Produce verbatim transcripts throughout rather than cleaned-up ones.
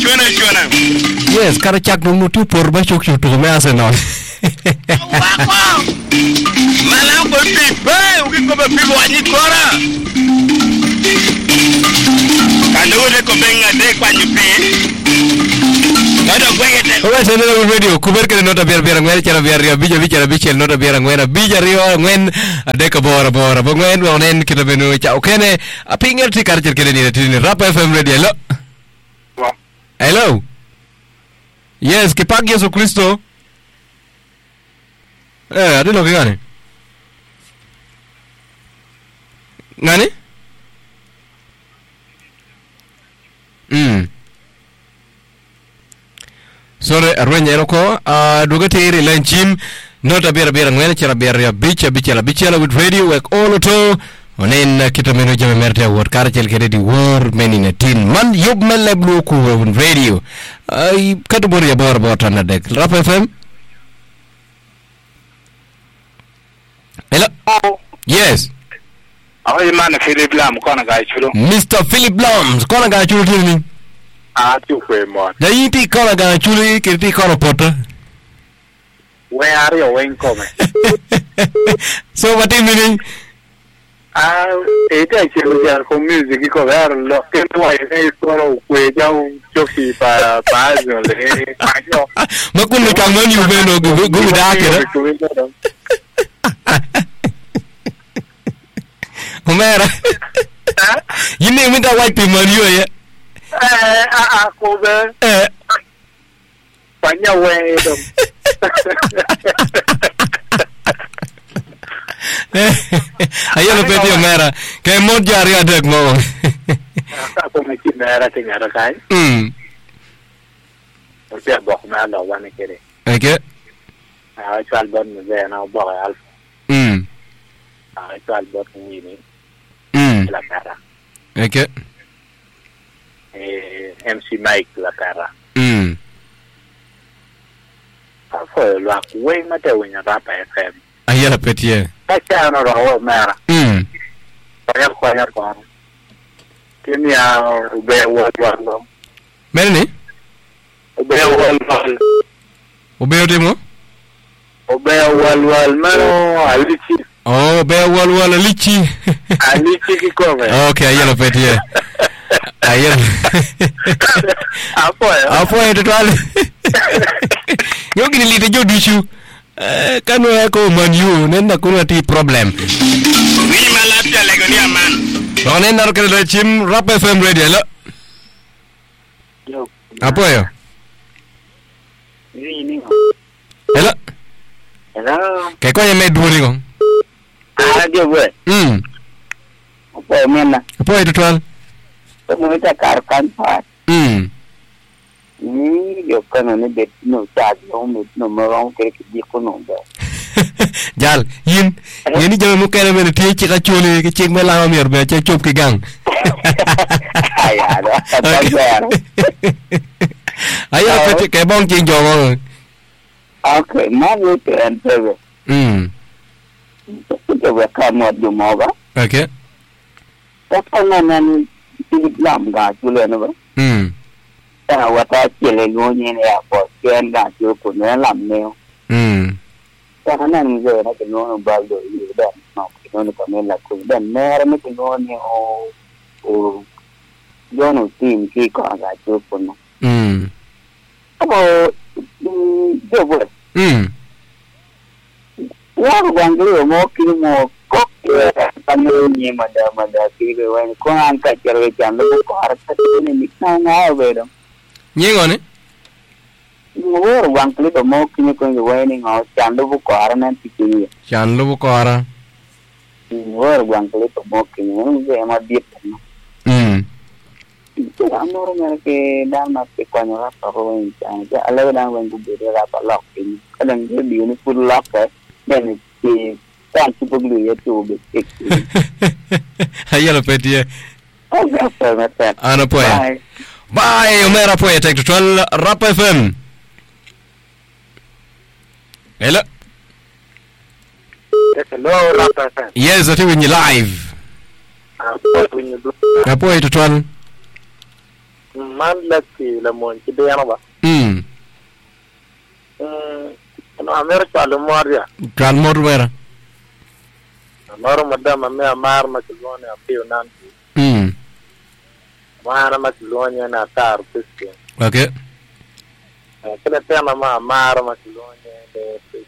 chwana chwana. Yes, kara chak no mutu por ba chok chok to me Arsenal. Wako. Mala ko pipe, ukiko ba pipo anyikora. Kando le ko benga de kwa nyupi. Oke, saya nak video. Kuber ke nota biar biar ngwen cara biar biar bija bicara bicara nota biar ngwen bija rio ngwen ada ke bawah bawah bawah ngwen ngwen kita menu cak oke ne. Apa ingin sih karcer kene ni ni Rap F M radio. Hello. Hello. Yes, que pague Yesus Kristo. Eh, ada lo gani? Ngani? Hmm. Sore arwenya ko uh, dugate iri lanchim nota biara biara ngene chara biara bicha bicha la bicha la with radio work all to onen kita meno jame merte word kar chel kede di war meni ne tin man yob mele blu ku on radio ay kadu bor ya bor bor tan dek Rap F M. Hello. Yes. Awi man Philip Lam kona ga chulo. Mister Philip Lam kona ga chulo ni. Ah, tu fue mo. Da iti kona ga chuli kirti kona pota. Where are you when come? So what do you mean? Ah, ite chelo ya con music ko ver lo que no hay es solo que ya un choki para para le. Makun ni kang mani ubeno gu gu da ke. Homera. Yini mi da white Mario ya. Eh, ah, ko be. Eh. Panya we dom. Ayo lo peti Homera. Ke mod jari adek mo. Ako me kinara tingara kai. Hmm. Oke bok na lo wane kere. Okay. Ah, chal bon me ze na bok al. Hmm. Ah, chal bok ni ni. Hmm. La cara. Okay. Eh, M C Mike la cara. Hmm. Ah, fue lo akwe mate wenya Rap F M. Ayo lo peti ya. Acha no ro mera. Hmm. Kaya kaya ko. Kini ya ube wo wo. Merni? Ube wo wo. Ube demo? Ube wo wo mero alichi. Oh, be wal wal lichi. Alichi ki ko me. Okay, ayo lo peti ya. Ayo. Apo ya. Apo ya total. Yo gini lite jo dishu. Eh, kanu ko manyu nenda kuna ti problem. Wi malapya lego ni aman. Onen nar kele chim Rap F M radio lo. Yo. Apo yo? Ni ni. Hello. Hello. Ke ko ye me duri ko. Ah, dia buat. Hmm. Apa mana? Apo ya total? Kamu tak karkan pak. Hmm. Ni dia kan ni bet no charge no no merong ke di kono ba. Jal, yin, yin jame mu kene mene tie ci ka ciole ke ci me la mer be ci ciop ki gang. Ay ada. Ayo ke ke bon ci jowo. Okay, mau ke antara. Hmm. Kita berkamu di mana? Okay. Apa nama ni Islam gak jual ni ba? Hmm. Karena wata cile ngonya ni apa? Kian gak jual pun ni lam ni. Hmm. Karena ni je nak ngono baldo ini dah. Nak ngono kami laku dan mer ni ngono oh oh jono tim ki ko gak jual pun. Hmm. Apa dia buat? Hmm. Wah, bangkit mau kiri mau kok panggil ni mada mada kiri wan ko angkat cerwe jangan ko harus ni mikna na bedam. Nyengo ni? Wah, bangkit mau kiri ko wan ni ngau jangan ko harana tikiri. Chan lu ko ara. Wah, bangkit mau kiri ni je ma dia. Hmm. Itu amor mereka dah nak pekan orang apa yang jangan. Alah dah wan kubur apa lock ini. Kadang dia di ni full lock kan. Dan si kan cuba beli ya tu betik. Ayo lo peti ya. Oh, apa macam? Ano po ya. Bye. Bye, Homera po ya. Take to twelve Rap F M. Hello. Yes, hello, Rap F M. Yes, ati when you live. Apa punya tu? Apo ya to twelve. man laki la mon ci de yana ba mm mm no america le moria kan mod wera maro madama me amar ma ci zone a piu nan mm mana ma ci zone na tar piske okay kila tema ma amar ma ci zone de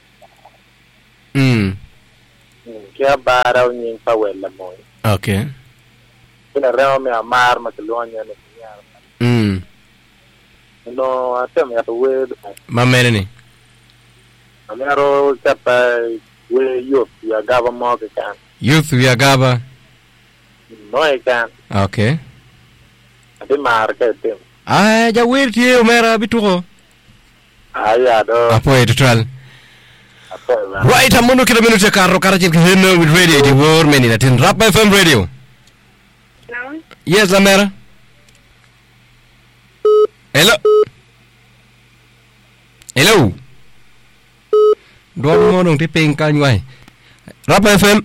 mm kia bara nyin pa wela moy okay kila rewa me amar ma ci zone ne mm no atem ya we ma menene amero kapa we youth ya gava mo kan youth ya gaba no e kan okay adi mar ka tem ah ja wirti o mera bituko aya do apo editorial right amuno kila minuto karro karajil heno with radio di war meni na tin rap F M radio no yes la mera hello hello Don mo nung tiping ka nyway. Rap F M.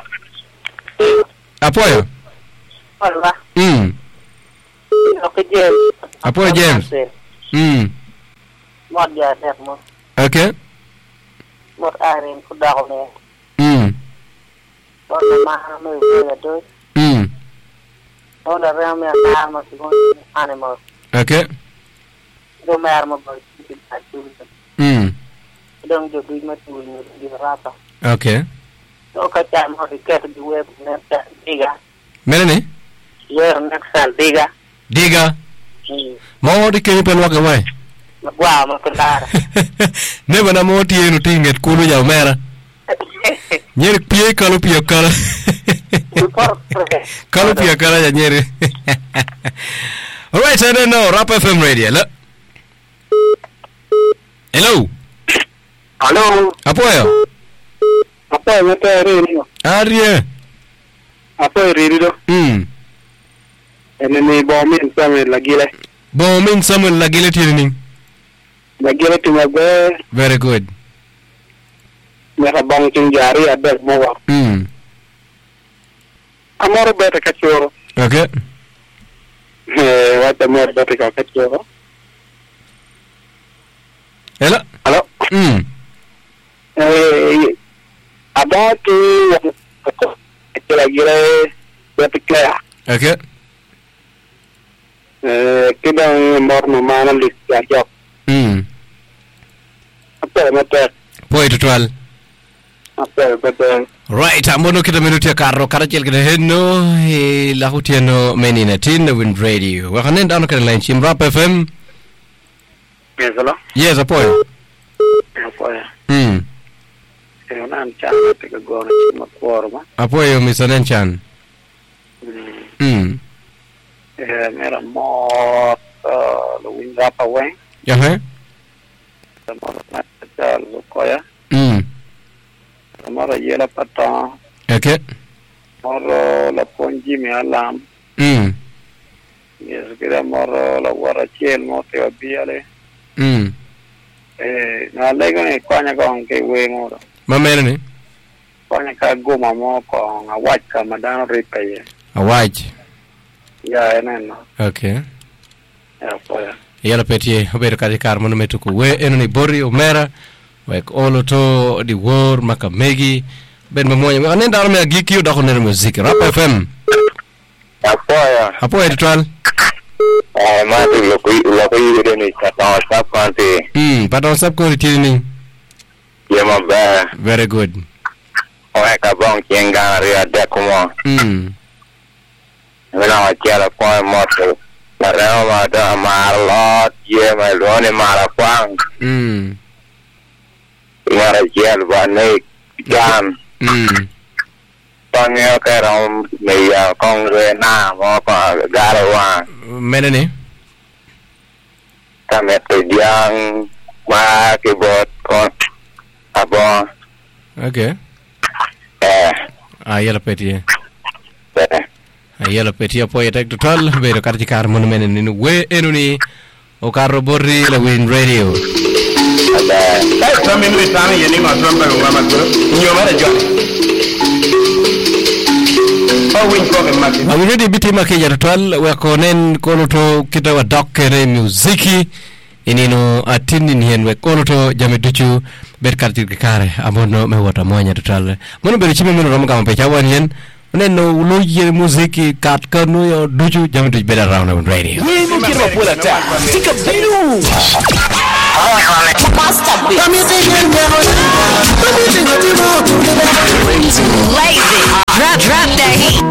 Apoyo. Hola. Mm. Okay, James. Apoyo James. Mm. Mod ya set mo. Okay. Mod arin ku da ko ne. Mm. Mod ma ha no ya do. Mm. Mod da ra me na ma si ko animal. Okay. Do me armo ba. Mm. Dong jo du ma tu ni di rapa. Okay. So ka cha mo di ke di web ne ta diga. Melani? Yer nak sal diga. Diga. Mo di ke pen waka wai. Wa mo kala. Ne bana mo ti enu tinget kulu ya mera. Nyeri pie kalu pie kala. Kalu pie kala ya nyeri. All right, I don't know. Rap F M radio. Hello. Hello. Hello. Apoyo. Apoyo mete rini. Arie. Apoyo rini do. Mm. Ene ni bomin Samuel Lagile. Bomin Samuel Lagile tini. Lagile tumabe. Very good. Mera bang tingjari ada semua. Mm. Amor beta kacoro. Okay. Eh, wata mer beta kacoro. Hello. Hello. Mm. Eh, ada tu Lagile beta kaya. Okay. Eh, kita mor mana list job. Mm. Apa mete? Point twelve. Apa beta? Right, amono kita minuti ya karo karachel kita heno e la hutiano menina tin Wind Radio. Wa kanen dano kada line chim Rap F M. Yes, hello. Yes, apoyo. Apoyo. Mm. Saya nan cakap tiga gol cuma korma. Apoyo misanen chan. Mm. Eh, mera mor lo win rapa weng. Ya he? Mor mata lo koya. Mm. Mor yela pata. Okay. Mor la ponji me alam. Mm. Yes, kira mor la wara chel mo te abiale. Mm. Eh, na lego ne kwanya kong ke weng ora. Mamere ni? Kwanya ka goma mo kong awaj ka madano ripe. Awaj. Ya eneno. Okay. Ya poya. Yala petie obero kadi kar mono metuku we enoni bori omera wek olo to di wor maka megi ben mamonya we anenda arme giki uda konere muziki Rap F M. Ya poya. Apo editorial. Eh, mati lo kui lo kui de ni kata sap kanti. Hmm, padon sap ko tini. Ya maba. Very good. Oe ka bong chenga ria de komo. Hmm. Wala kela kwa moto. Para ma da marlot ye ma lone mara kwang. Hmm. Mara jel ba ne gan. Hmm. Tangyo ka rom me ya kong re na mo pa garawa. Menene? Kame te diang ma ke bot kon. Abo. Okay. Eh. Ah, yala petie. Eh. Yala petie apo etek total bero kadi kar mono menene ni we enoni o carro borri la Wind Radio. Ada. Sa min wi tan yeni ma trompa ko ma ko. Nyo mara jo. Awiredi biti makeja total wekonen koloto kita wa dokkere musiki inino atini nien we koloto jameduchu berkarti kare amono me wota monya total mono beri chime mono romo kama pecha wan yen neno uloje musiki kat kanu yo duchu jameduchu beda round on radio we mo kiro pula ta tika bilu lazy drop drop that heat.